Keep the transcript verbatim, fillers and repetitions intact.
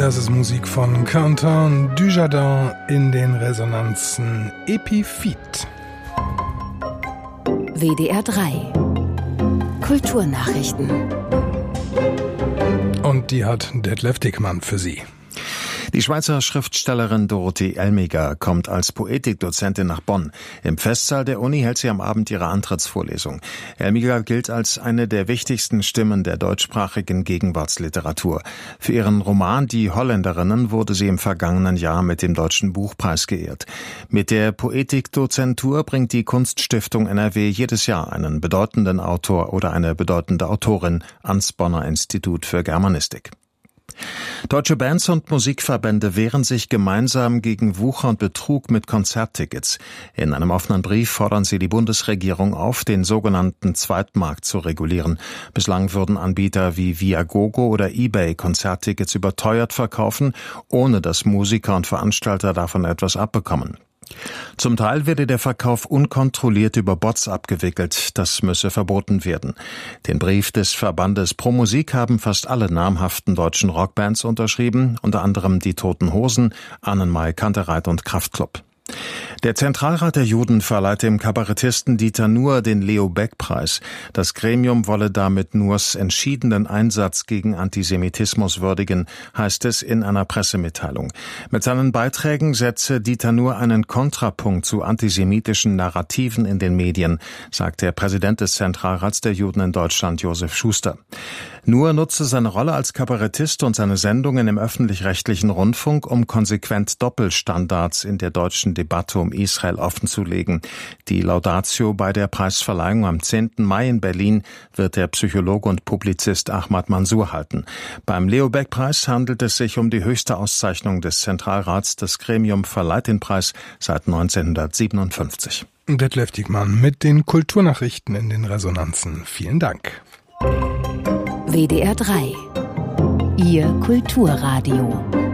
Das ist Musik von Quentin Dujardin in den Resonanzen Epiphyt. W D R drei Kulturnachrichten. Und die hat Detlef Dickmann für Sie. Die Schweizer Schriftstellerin Dorothee Elmiger kommt als Poetikdozentin nach Bonn. Im Festsaal der Uni hält sie am Abend ihre Antrittsvorlesung. Elmiger gilt als eine der wichtigsten Stimmen der deutschsprachigen Gegenwartsliteratur. Für ihren Roman Die Holländerinnen wurde sie im vergangenen Jahr mit dem Deutschen Buchpreis geehrt. Mit der Poetikdozentur bringt die Kunststiftung N R W jedes Jahr einen bedeutenden Autor oder eine bedeutende Autorin ans Bonner Institut für Germanistik. Deutsche Bands und Musikverbände wehren sich gemeinsam gegen Wucher und Betrug mit Konzerttickets. In einem offenen Brief fordern sie die Bundesregierung auf, den sogenannten Zweitmarkt zu regulieren. Bislang würden Anbieter wie Viagogo oder eBay Konzerttickets überteuert verkaufen, ohne dass Musiker und Veranstalter davon etwas abbekommen. Zum Teil werde der Verkauf unkontrolliert über Bots abgewickelt. Das müsse verboten werden. Den Brief des Verbandes Pro Musik haben fast alle namhaften deutschen Rockbands unterschrieben, unter anderem die Toten Hosen, Annenmai, Kantereit und Kraftklub. Der Zentralrat der Juden verleiht dem Kabarettisten Dieter Nuhr den Leo-Beck-Preis. Das Gremium wolle damit Nuhrs entschiedenen Einsatz gegen Antisemitismus würdigen, heißt es in einer Pressemitteilung. Mit seinen Beiträgen setze Dieter Nuhr einen Kontrapunkt zu antisemitischen Narrativen in den Medien, sagt der Präsident des Zentralrats der Juden in Deutschland, Josef Schuster. Nuhr nutze seine Rolle als Kabarettist und seine Sendungen im öffentlich-rechtlichen Rundfunk, um konsequent Doppelstandards in der deutschen Debatte um Israel offenzulegen. Die Laudatio bei der Preisverleihung am zehnten Mai in Berlin wird der Psychologe und Publizist Ahmad Mansour halten. Beim Leo-Beck-Preis handelt es sich um die höchste Auszeichnung des Zentralrats. Das Gremium verleiht den Preis seit neunzehnhundertsiebenundfünfzig. Detlef Dickmann mit den Kulturnachrichten in den Resonanzen. Vielen Dank. W D R drei Ihr Kulturradio.